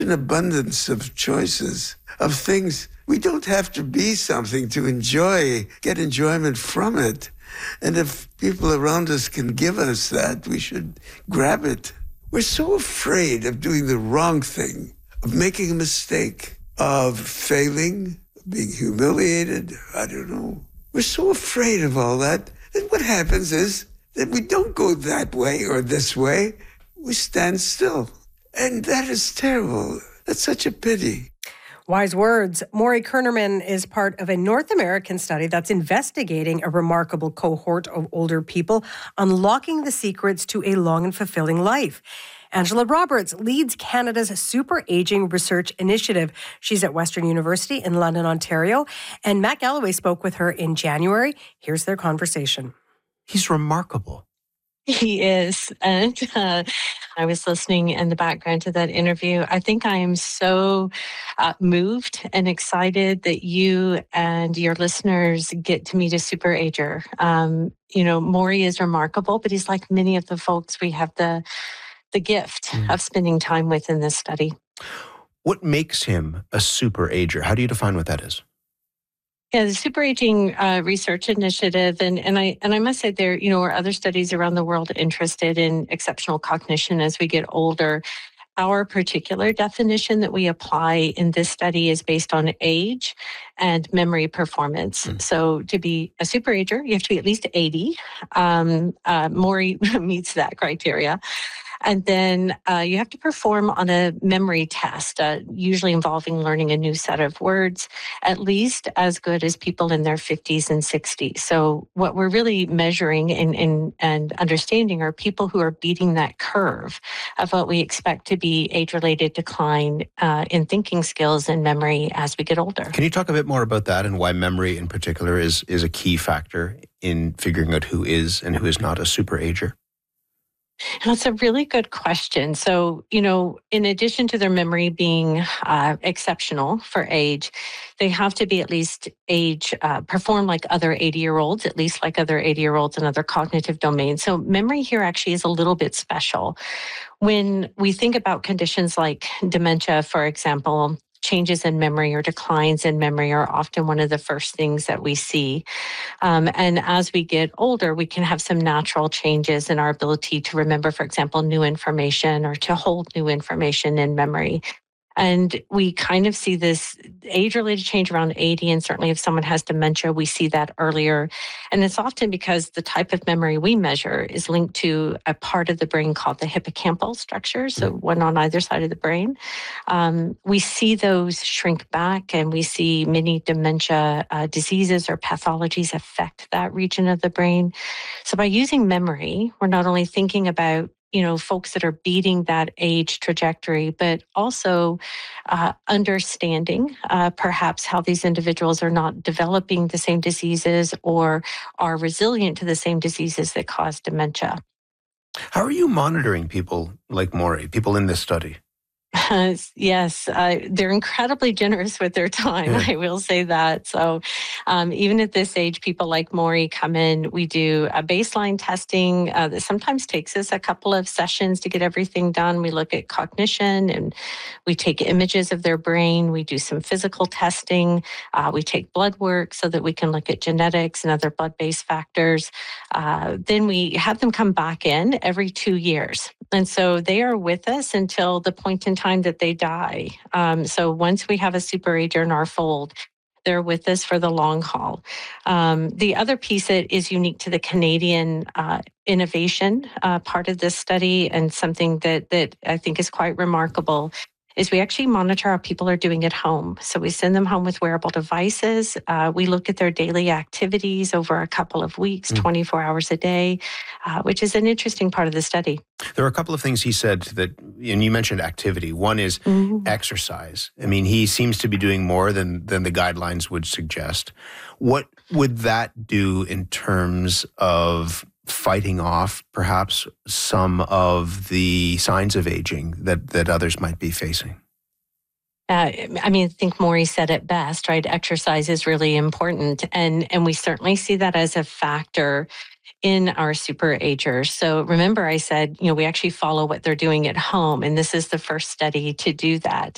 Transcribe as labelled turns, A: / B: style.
A: an abundance of choices, of things. We don't have to be something to enjoy, get enjoyment from it. And if people around us can give us that, we should grab it. We're so afraid of doing the wrong thing, of making a mistake, of failing, being humiliated. I don't know. We're so afraid of all that. And what happens is that we don't go that way or this way. We stand still. And that is terrible. That's such a pity.
B: Wise words. Maury Kernerman is part of a North American study that's investigating a remarkable cohort of older people, unlocking the secrets to a long and fulfilling life. Angela Roberts leads Canada's Super Aging Research Initiative. She's at Western University in London, Ontario. And Matt Galloway spoke with her in January. Here's their conversation.
C: He's remarkable.
D: He is. And I was listening in the background to that interview. I think I am so moved and excited that you and your listeners get to meet a super ager. Maury is remarkable, but he's like many of the folks we have the gift of spending time with in this study.
C: What makes him a super ager? How do you define what that is?
D: Yeah, the Super Aging Research Initiative, and I must say there, are other studies around the world interested in exceptional cognition as we get older. Our particular definition that we apply in this study is based on age and memory performance. So to be a super ager, you have to be at least 80. Maury meets that criteria. And then you have to perform on a memory test, usually involving learning a new set of words, at least as good as people in their 50s and 60s. So what we're really measuring and understanding are people who are beating that curve of what we expect to be age-related decline in thinking skills and memory as we get older.
C: Can you talk a bit more about that and why memory in particular is a key factor in figuring out who is and who is not a super ager?
D: That's a really good question. So, in addition to their memory being exceptional for age, they have to be at least perform like other 80-year-olds, at least like other 80-year-olds in other cognitive domains. So memory here actually is a little bit special. When we think about conditions like dementia, for example, changes in memory or declines in memory are often one of the first things that we see. And as we get older, we can have some natural changes in our ability to remember, for example, new information or to hold new information in memory. And we kind of see this age-related change around 80, and certainly if someone has dementia, we see that earlier. And it's often because the type of memory we measure is linked to a part of the brain called the hippocampal structure, so one on either side of the brain. We see those shrink back, and we see many dementia diseases or pathologies affect that region of the brain. So by using memory, we're not only thinking about folks that are beating that age trajectory, but also understanding perhaps how these individuals are not developing the same diseases or are resilient to the same diseases that cause dementia.
C: How are you monitoring people like Maury, people in this study?
D: Yes, they're incredibly generous with their time. I will say that. So even at this age, people like Maury come in. We do a baseline testing that sometimes takes us a couple of sessions to get everything done. We look at cognition and we take images of their brain. We do some physical testing. We take blood work so that we can look at genetics and other blood-based factors. Then we have them come back in every 2 years. And so they are with us until the point in time that they die. So once we have a super ager in our fold, they're with us for the long haul. The other piece that is unique to the Canadian innovation part of this study, and something that I think is quite remarkable, is we actually monitor how people are doing at home. So we send them home with wearable devices. We look at their daily activities over a couple of weeks, 24 hours a day, which is an interesting part of the study.
C: There are a couple of things he said that, and you mentioned activity. One is exercise. I mean, he seems to be doing more than the guidelines would suggest. What would that do in terms of fighting off perhaps some of the signs of aging that others might be facing?
D: I think Maury said it best, right? Exercise is really important. And we certainly see that as a factor in our super agers. So remember I said, we actually follow what they're doing at home. And this is the first study to do that.